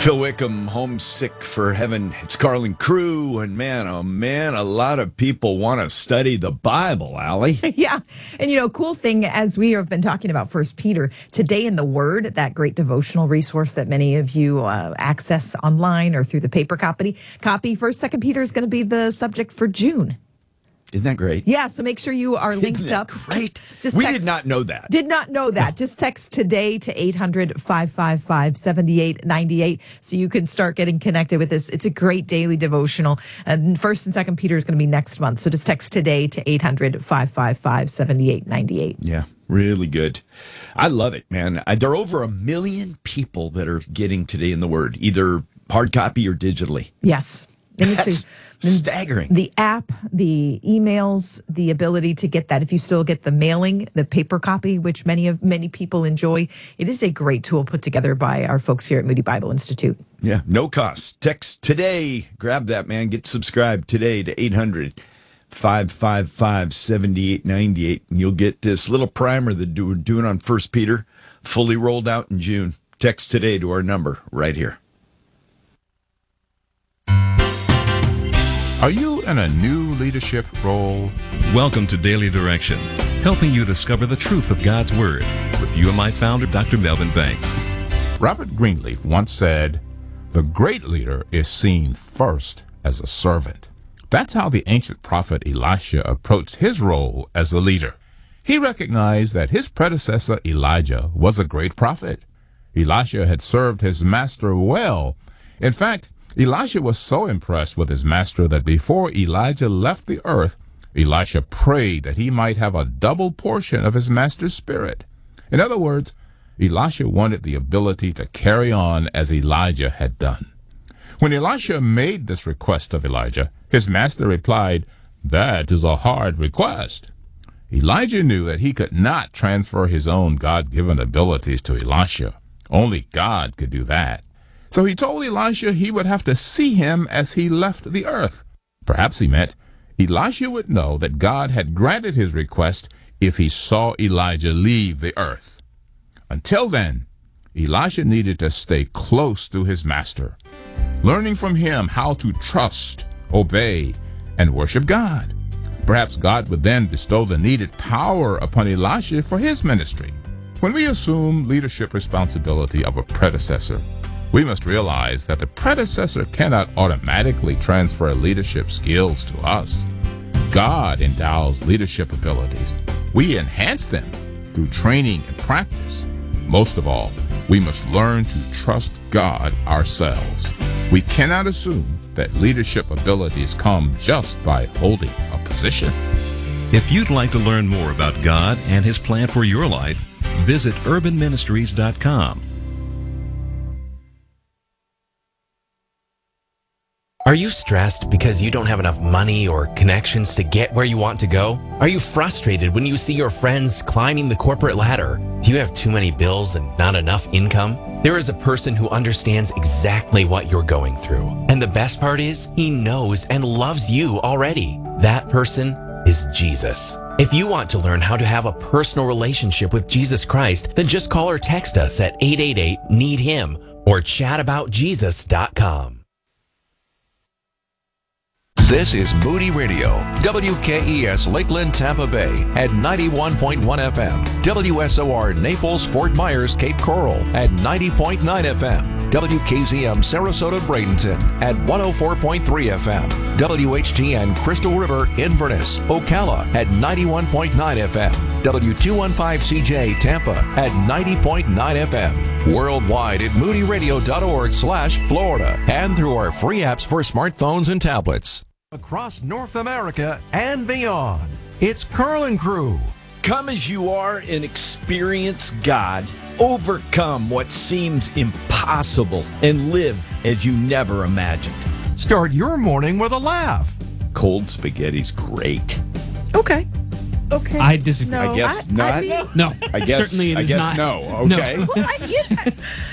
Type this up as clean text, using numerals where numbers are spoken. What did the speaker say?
Phil Wickham, Homesick for Heaven. It's Carlin Crew, and man, oh man, a lot of people want to study the Bible, Allie. Yeah. And, cool thing, as we have been talking about First Peter, Today in the Word, that great devotional resource that many of you access online or through the paper copy. First, Second Peter is going to be the subject for June. Isn't that great? Yeah, so make sure you are linked up. Great. We did not know that. Did not know that. Just text today to 800-555-7898 so you can start getting connected with this. It's a great daily devotional. And First and Second Peter is going to be next month. So just text today to 800-555-7898. Yeah, really good. I love it, man. There are over 1 million people that are getting Today in the Word, either hard copy or digitally. Yes. And that's staggering. The app, the emails, the ability to get that. If you still get the mailing, the paper copy, which many people enjoy, it is a great tool put together by our folks here at Moody Bible Institute. Yeah, no cost. Text today. Grab that, man. Get subscribed today to 800-555-7898, and you'll get this little primer that we're doing on First Peter, fully rolled out in June. Text today to our number right here. Are you in a new leadership role? Welcome to Daily Direction, helping you discover the truth of God's Word with UMI founder Dr. Melvin Banks. Robert Greenleaf once said, "The great leader is seen first as a servant." That's how the ancient prophet Elisha approached his role as a leader. He recognized that his predecessor Elijah was a great prophet. Elisha had served his master well. In fact, Elisha was so impressed with his master that before Elijah left the earth, Elisha prayed that he might have a double portion of his master's spirit. In other words, Elisha wanted the ability to carry on as Elijah had done. When Elisha made this request of Elijah, his master replied, "That is a hard request." Elijah knew that he could not transfer his own God-given abilities to Elisha. Only God could do that. So he told Elisha he would have to see him as he left the earth. Perhaps he meant Elisha would know that God had granted his request if he saw Elijah leave the earth. Until then, Elisha needed to stay close to his master, learning from him how to trust, obey, and worship God. Perhaps God would then bestow the needed power upon Elisha for his ministry. When we assume leadership responsibility of a predecessor, we must realize that the predecessor cannot automatically transfer leadership skills to us. God endows leadership abilities. We enhance them through training and practice. Most of all, we must learn to trust God ourselves. We cannot assume that leadership abilities come just by holding a position. If you'd like to learn more about God and His plan for your life, visit urbanministries.com. Are you stressed because you don't have enough money or connections to get where you want to go? Are you frustrated when you see your friends climbing the corporate ladder? Do you have too many bills and not enough income? There is a person who understands exactly what you're going through. And the best part is, he knows and loves you already. That person is Jesus. If you want to learn how to have a personal relationship with Jesus Christ, then just call or text us at 888-NEED-HIM or chataboutjesus.com. This is Moody Radio, WKES Lakeland, Tampa Bay at 91.1 FM, WSOR Naples, Fort Myers, Cape Coral at 90.9 FM, WKZM Sarasota, Bradenton at 104.3 FM, WHGN Crystal River, Inverness, Ocala at 91.9 FM, W215CJ Tampa at 90.9 FM, worldwide at moodyradio.org/Florida, and through our free apps for smartphones and tablets. Across North America and beyond, it's Carlin Crew. Come as you are and experience God. Overcome what seems impossible and live as you never imagined. Start your morning with a laugh. Cold spaghetti's great. Okay. I disagree. No, I guess not. No, I guess certainly it is I guess not. no. Okay. Well,